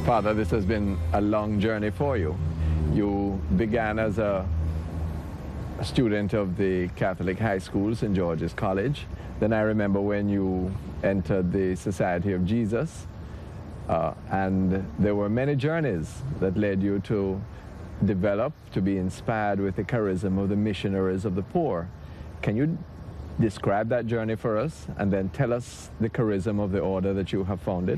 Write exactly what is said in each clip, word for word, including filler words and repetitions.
Father, this has been a long journey for you. You began as a, a student of the Catholic high school, Saint George's College. Then I remember when you entered the Society of Jesus, uh, and there were many journeys that led you to develop, to be inspired with the charism of the missionaries of the poor. Can you describe that journey for us, and then tell us the charism of the order that you have founded?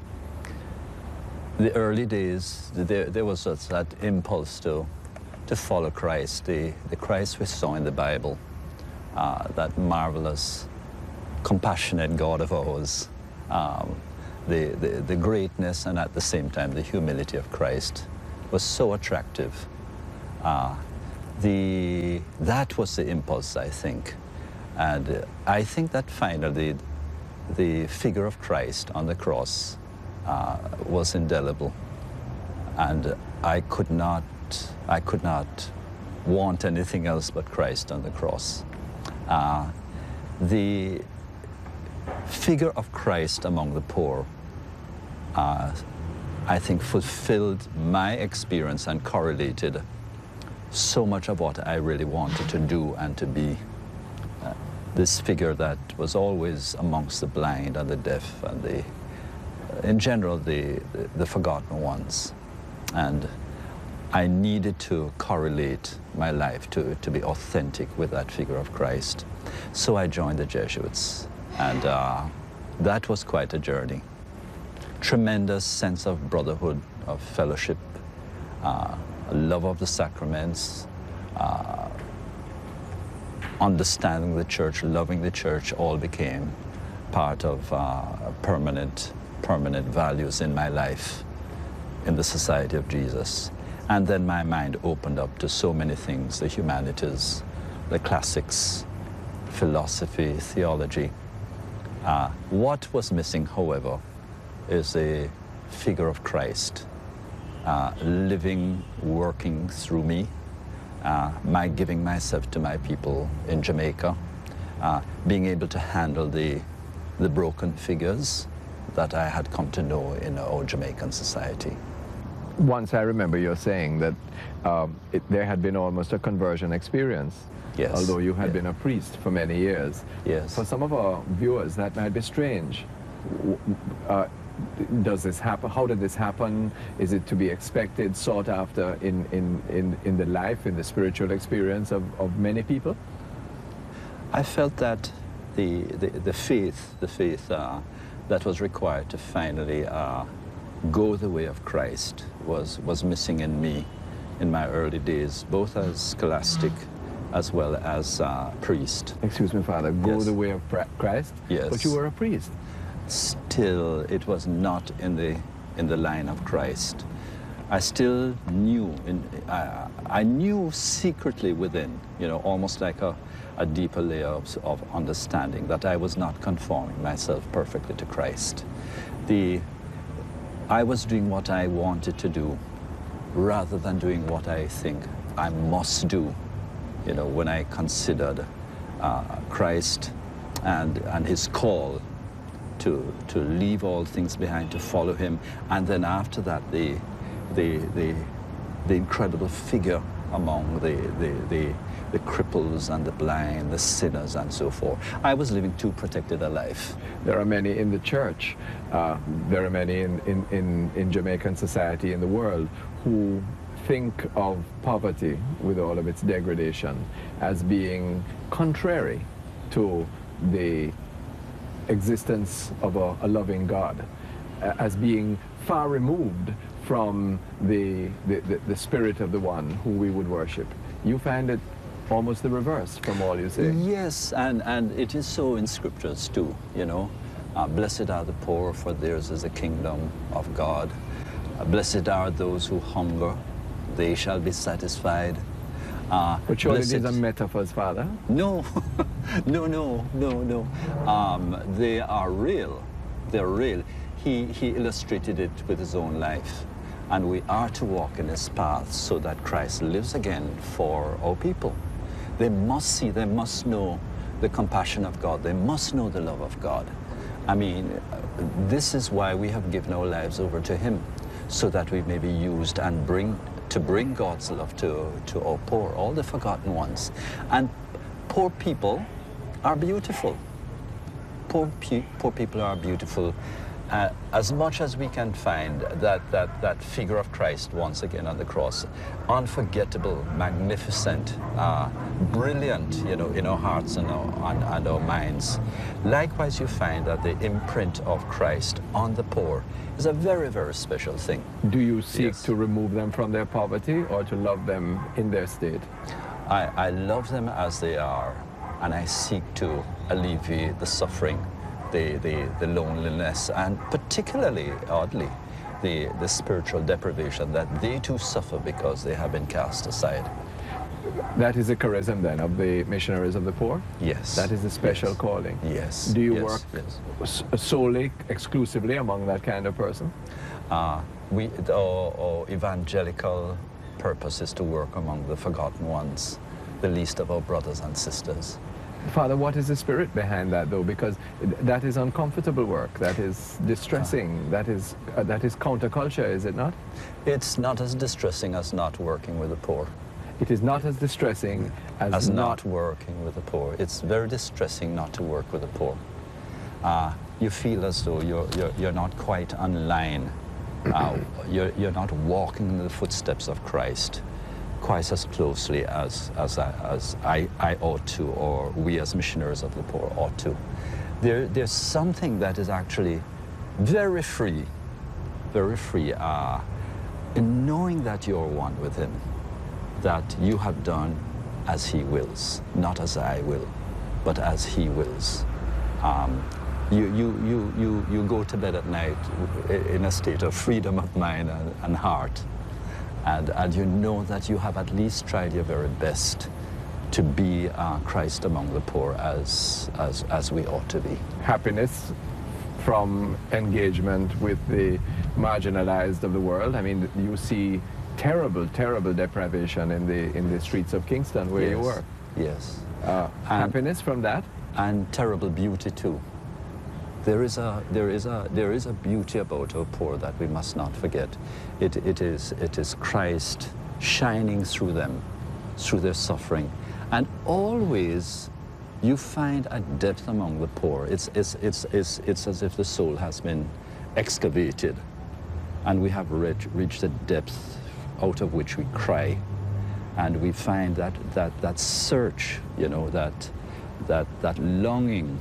The early days, there, there was such that impulse to, to follow Christ, the, the Christ we saw in the Bible, uh, that marvelous, compassionate God of ours, um, the, the, the greatness and at the same time the humility of Christ was so attractive. Uh, the, that was the impulse, I think. And uh, I think that finally the figure of Christ on the cross Uh, was indelible, and I could not, I could not want anything else but Christ on the cross. Uh, the figure of Christ among the poor, uh, I think, fulfilled my experience and correlated so much of what I really wanted to do and to be. Uh, this figure that was always amongst the blind and the deaf and the in general, the, the, the forgotten ones. And I needed to correlate my life to, to be authentic with that figure of Christ. So I joined the Jesuits, and uh, that was quite a journey. Tremendous sense of brotherhood, of fellowship, uh, a love of the sacraments, uh, understanding the church, loving the church, all became part of uh, permanent permanent values in my life in the Society of Jesus. And then my mind opened up to so many things, the humanities, the classics, philosophy, theology. Uh, what was missing, however, is a figure of Christ, uh, living, working through me, uh, my giving myself to my people in Jamaica, uh, being able to handle the, the broken figures that I had come to know in our Jamaican society. Once I remember you saying that um, it, there had been almost a conversion experience. Yes. Although you had yeah. been a priest for many years. Yes. For some of our viewers, that might be strange. Uh, does this happen? How did this happen? Is it to be expected, sought after in, in, in, in the life, in the spiritual experience of, of many people? I felt that the, the, the faith, the faith uh, that was required to finally uh, go the way of Christ was, was missing in me in my early days, both as scholastic as well as uh, priest. Excuse me, Father, go Yes. the way of Christ? Yes. But you were a priest. Still, it was not in the, in the line of Christ. I still knew, in, I, I knew secretly within, you know, almost like a, a deeper layer of, of understanding that I was not conforming myself perfectly to Christ. The, I was doing what I wanted to do rather than doing what I think I must do, you know, when I considered uh, Christ and, and his call to, to leave all things behind, to follow him, and then after that, the, the, the, the incredible figure among the, the, the, the cripples and the blind, the sinners and so forth. I was living too protected a life. There are many in the church, uh, there are many in, in, in, in Jamaican society, in the world, who think of poverty with all of its degradation as being contrary to the existence of a, a loving God, uh, as being far removed from the, the, the, the spirit of the one who we would worship. You find it almost the reverse from all you say. Yes, and, and it is so in scriptures too, you know. Uh, blessed are the poor, for theirs is the kingdom of God. Uh, blessed are those who hunger, they shall be satisfied. Uh, but surely blessed... these are metaphors, Father? No, no, no, no, no. Um, they are real. They're real. He, he illustrated it with his own life. And we are to walk in his path so that Christ lives again for our people. They must see, they must know the compassion of God. They must know the love of God. I mean, this is why we have given our lives over to him, so that we may be used and bring to bring God's love to, to our poor, all the forgotten ones. And poor people are beautiful. Poor, pe poor people are beautiful. Uh, as much as we can find that, that, that figure of Christ once again on the cross, unforgettable, magnificent, uh, brilliant, you know, in our hearts and our, and, and our minds. Likewise, you find that the imprint of Christ on the poor is a very, very special thing. Do you seek Yes. to remove them from their poverty or to love them in their state? I, I love them as they are, and I seek to alleviate the suffering, the, the, the loneliness, and particularly, oddly, the, the spiritual deprivation that they too suffer because they have been cast aside. That is a charism then of the missionaries of the poor? Yes. That is a special Yes. calling? Yes. Do you yes. work Yes. s- solely, exclusively among that kind of person? Uh, we, the, our, our evangelical purpose is to work among the forgotten ones, the least of our brothers and sisters. Father, what is the spirit behind that though? Because that is uncomfortable work, that is distressing, that is, uh, that is counterculture, is it not? It's not as distressing as not working with the poor. It is not as distressing as, as not, not working with the poor. It's very distressing not to work with the poor. Uh, you feel as though you're, you're, you're not quite online. Uh, you're, you're not walking in the footsteps of Christ quite as closely as, as, I, as I, I ought to, or we as missionaries of the poor ought to. There, there's something that is actually very free, very free uh, in knowing that you're one with Him, that you have done as He wills, not as I will, but as He wills. Um, you, you, you, you, you go to bed at night in a state of freedom of mind and, and heart, and, and you know that you have at least tried your very best to be uh, Christ among the poor as, as, as we ought to be. happiness from engagement with the marginalized of the world. I mean, you see terrible, terrible deprivation in the, in the streets of Kingston where Yes. you work. Yes. Uh, And- happiness from that? And terrible beauty too. There is a there is a there is a beauty about our poor that we must not forget. It it is it is Christ shining through them, through their suffering, and always you find a depth among the poor. It's it's it's it's it's as if the soul has been excavated, and we have reached reached a depth out of which we cry, and we find that that that search, you know, that that that longing.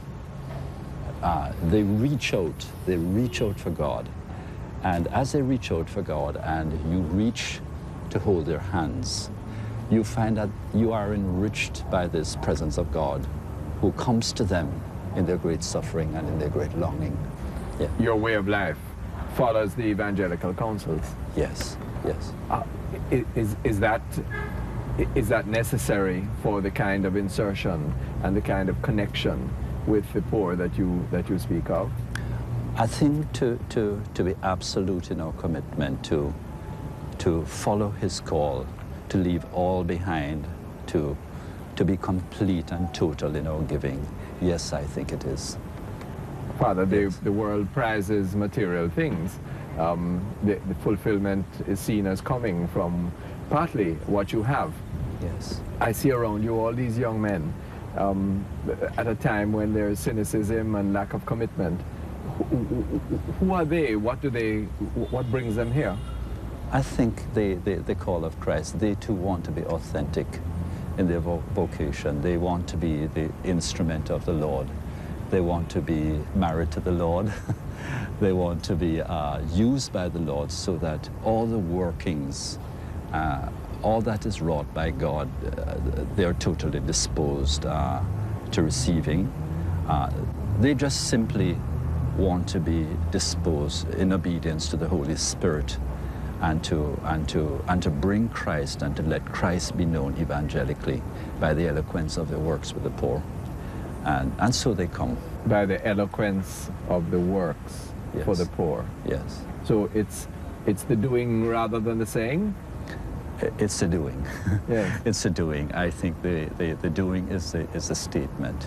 Uh, they reach out, they reach out for God. And as they reach out for God and you reach to hold their hands, you find that you are enriched by this presence of God who comes to them in their great suffering and in their great longing. Yeah. Your way of life follows the evangelical counsels. Yes, yes. Uh, i- is, is, that, i- is that necessary for the kind of insertion and the kind of connection with the poor that you, that you speak of? I think to, to, to be absolute in our commitment to, to follow His call, to leave all behind, to, to be complete and total in our giving, yes, I think it is. Father, the, Yes. the world prizes material things. Um, the, the fulfillment is seen as coming from partly what you have. Yes. I see around you all these young men um, at a time when there's cynicism and lack of commitment. Who, who, who are they? What do they? What brings them here? I think the, the, the call of Christ, they too want to be authentic in their vo vocation. They want to be the instrument of the Lord. They want to be married to the Lord. They want to be uh, used by the Lord so that all the workings, uh, all that is wrought by God, uh, they're totally disposed uh, to receiving. Uh, they just simply want to be disposed in obedience to the Holy Spirit and to, and to, and to bring Christ and to let Christ be known evangelically by the eloquence of their works with the poor. And, and so they come. By the eloquence of the works Yes. for the poor. Yes. So it's it's the doing rather than the saying. I- It's the doing. Yes. It's the doing. I think the, the, the doing is the, is the statement.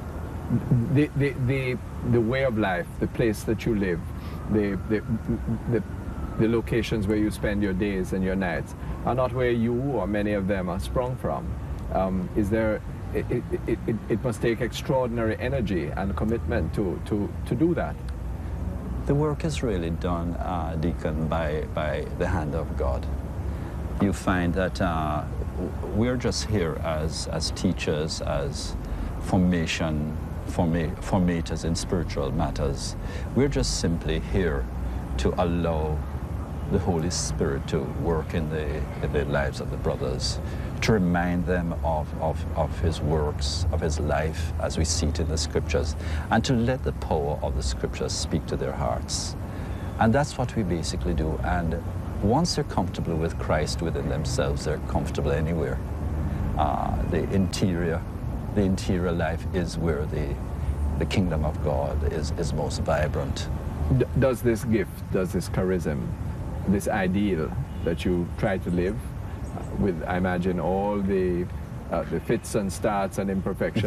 The, the the the way of life, the place that you live, the the the the locations where you spend your days and your nights are not where you or many of them are sprung from. Um, is there, it, it, it, it must take extraordinary energy and commitment to, to, to do that. The work is really done, uh, Deacon, by, by the hand of God. You find that uh, we're just here as, as teachers, as formation, forma formators in spiritual matters. We're just simply here to allow the Holy Spirit to work in the, in the lives of the brothers, to remind them of, of, of his works, of his life as we see it in the scriptures, and to let the power of the scriptures speak to their hearts. And that's what we basically do. And once they're comfortable with Christ within themselves, they're comfortable anywhere. Uh, the interior, the interior life is where the, the kingdom of God is, is most vibrant. D does this gift, does this charism, this ideal that you try to live with, I imagine, all the, uh, the fits and starts and imperfections